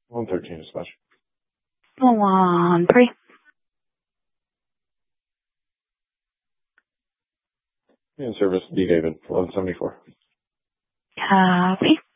113 dispatch. 113. In service, D. David, 1174. Copy.